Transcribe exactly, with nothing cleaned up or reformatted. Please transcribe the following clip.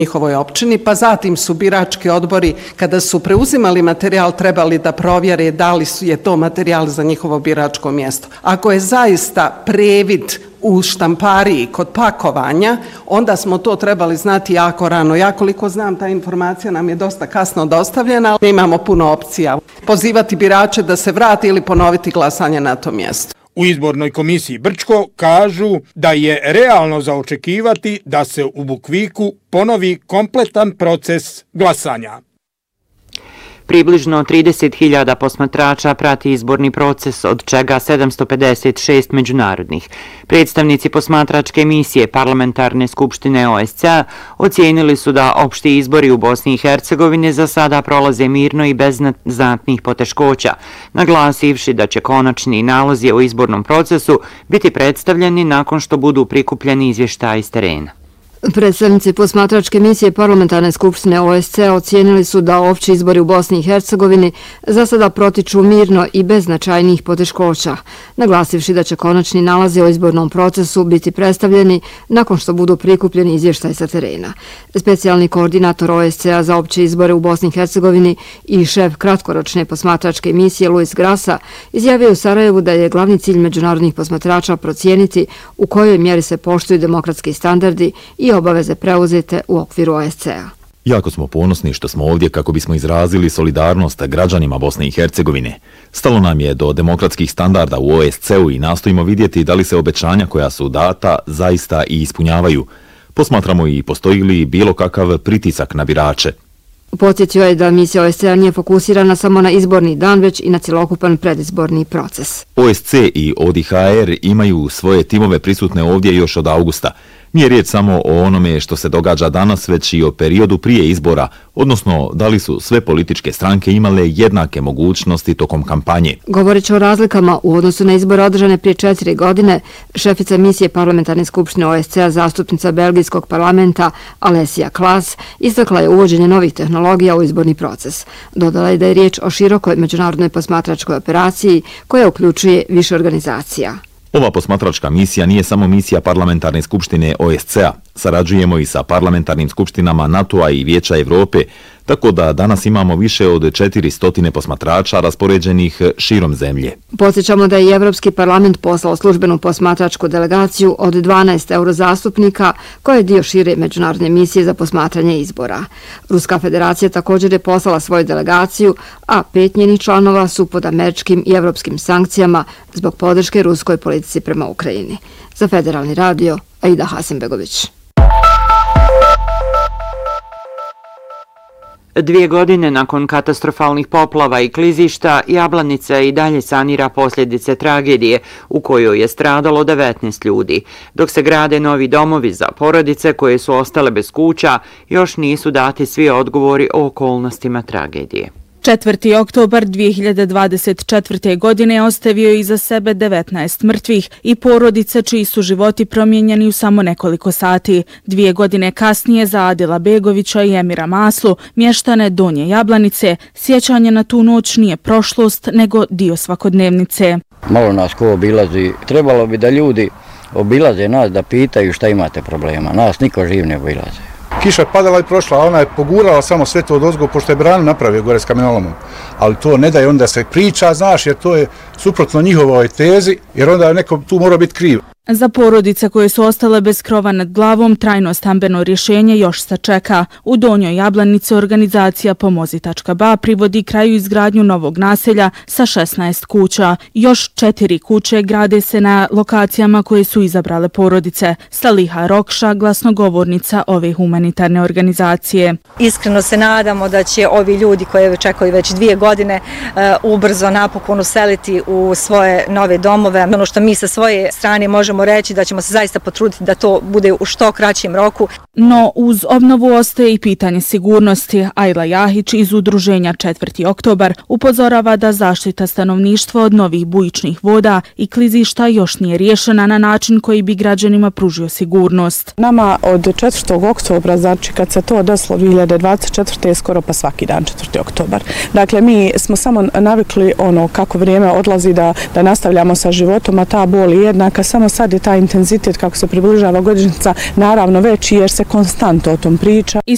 njihovoj općini, pa zatim su birački odbori kada su preuzimali materijal trebali da provjere da li je to materijal za njihovo biračko mjesto. Ako je zaista previd u štampariji kod pakovanja, onda smo to trebali znati jako rano. Ja koliko znam, ta informacija nam je dosta kasno dostavljena, ali imamo puno opcija. Pozivati birače da se vrati ili ponoviti glasanje na tom mjestu. U izbornoj komisiji Brčko kažu da je realno za očekivati da se u Bukviku ponovi kompletan proces glasanja. Približno trideset hiljada posmatrača prati izborni proces, od čega sedamsto pedeset šest međunarodnih. Predstavnici posmatračke misije Parlamentarne skupštine O S C E ocijenili su da opšti izbori u Bosni i Hercegovini za sada prolaze mirno i bez znatnih poteškoća, naglasivši da će konačni nalozi o izbornom procesu biti predstavljeni nakon što budu prikupljeni izvještaji iz terena. Predstavnici posmatračke misije Parlamentarne skupštine O S C E ocijenili su da opći izbori u Bosni i Hercegovini za sada protiču mirno i bez značajnih poteškoća, naglasivši da će konačni nalazi o izbornom procesu biti predstavljeni nakon što budu prikupljeni izvještaj sa terena. Specijalni koordinator O S C E za opće izbore u Bosni i Hercegovini i šef kratkoročne posmatračke misije Luis Grasa izjavio u Sarajevu da je glavni cilj međunarodnih posmatrača procijeniti u kojoj mjeri se poštuju demokratski standardi i obaveze preuzete u okviru O S C E-a. Jako smo ponosni što smo ovdje kako bismo izrazili solidarnost građanima Bosne i Hercegovine. Stalo nam je do demokratskih standarda u O S C E-u i nastojimo vidjeti da li se obećanja koja su data zaista i ispunjavaju. Posmatramo i postoji li bilo kakav pritisak na birače. Podsjetio je da misija O S C E-a nije fokusirana samo na izborni dan, već i na cjelokupan predizborni proces. O S C E i O D I H R imaju svoje timove prisutne ovdje još od augusta. Nije riječ samo o onome što se događa danas, već i o periodu prije izbora, odnosno da li su sve političke stranke imale jednake mogućnosti tokom kampanje. Govoreći o razlikama u odnosu na izbore održane prije četiri godine, šefica misije Parlamentarne skupštine O S C E-a, zastupnica Belgijskog parlamenta Alessia Klaas, istakla je uvođenje novih tehnologija u izborni proces. Dodala je da je riječ o širokoj međunarodnoj posmatračkoj operaciji koja uključuje više organizacija. Ova posmatračka misija nije samo misija Parlamentarne skupštine O S C E-a. Sarađujemo i sa parlamentarnim skupštinama NATO-a i Vijeća Evrope, tako da danas imamo više od četiristo posmatrača raspoređenih širom zemlje. Podsjećamo da je Evropski parlament poslao službenu posmatračku delegaciju od dvanaest eurozastupnika koja je dio šire međunarodne misije za posmatranje izbora. Ruska federacija također je poslala svoju delegaciju, a pet njenih članova su pod američkim i evropskim sankcijama zbog podrške ruskoj politici prema Ukrajini. Za Federalni radio, Aida Hasimbegović. Dvije godine nakon katastrofalnih poplava i klizišta, Jablanica i dalje sanira posljedice tragedije u kojoj je stradalo devetnaest ljudi. Dok se grade novi domovi za porodice koje su ostale bez kuća, još nisu dati svi odgovori o okolnostima tragedije. četvrti oktobar dvije hiljade dvadeset četvrte. godine ostavio je iza sebe devetnaest mrtvih i porodice čiji su životi promijenjeni u samo nekoliko sati. Dvije godine kasnije za Adila Begovića i Emira Maslu, mještane Donje Jablanice, sjećanje na tu noć nije prošlost, nego dio svakodnevnice. Malo nas ko obilazi, trebalo bi da ljudi obilaze nas da pitaju šta imate problema. Nas niko živ ne obilaze. Kiša je padala i prošla, a ona je pogurala samo sve to od ozgo, pošto je branu napravio gore s kamenolomom. Ali to ne daje onda se priča, znaš, jer to je suprotno njihovoj tezi, jer onda neko tu mora biti kriv. Za porodice koje su ostale bez krova nad glavom, trajno stambeno rješenje još se čeka. U Donjoj Jablanici organizacija Pomozi tačka ba privodi kraju izgradnju novog naselja sa šesnaest kuća. Još četiri kuće grade se na lokacijama koje su izabrale porodice. Saliha Rokša, glasnogovornica ove humanitarne organizacije. Iskreno se nadamo da će ovi ljudi koje čekaju već dvije godine ubrzo napokon useliti u svoje nove domove. Ono što mi sa svoje strane možemo reći da ćemo se zaista potruditi da to bude u što kraćem roku. No uz obnovu ostaje i pitanje sigurnosti. Ajla Jahić iz udruženja četvrti oktobar upozorava da zaštita stanovništva od novih bujičnih voda i klizišta još nije riješena na način koji bi građanima pružio sigurnost. Nama od četvrtog oktobra, znači kad se to desilo dvije hiljade dvadeset četvrte. je skoro pa svaki dan četvrti oktobar. Dakle, mi smo samo navikli ono kako vrijeme odlazi da, da nastavljamo sa životom, a ta bol je jednaka, samo sad je taj intenzitet kako se približava godišnjica naravno veći jer se konstantno o tom priča. I